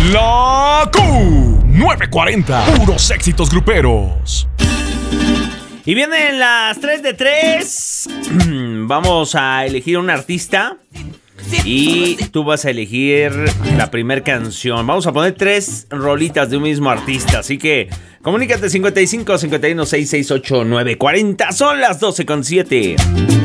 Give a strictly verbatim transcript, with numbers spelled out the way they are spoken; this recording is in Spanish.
La Q novecientos cuarenta, puros éxitos gruperos. Y vienen las tres de tres. Vamos a elegir un artista y tú vas a elegir la primera canción. Vamos a poner tres rolitas de un mismo artista. Así que comunícate cincuenta y cinco, cincuenta y uno, sesenta y seis, ochenta y nueve, cuarenta. Son las doce con siete.